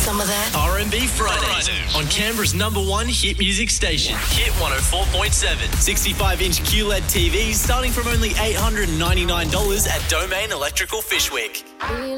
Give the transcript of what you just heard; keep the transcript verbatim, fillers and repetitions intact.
some of that? R and B Fridays on Canberra's number one hit music station, Hit one oh four point seven. sixty-five inch Q L E D T Vs starting from only eight hundred ninety-nine dollars at Domain Electrical Fishwick.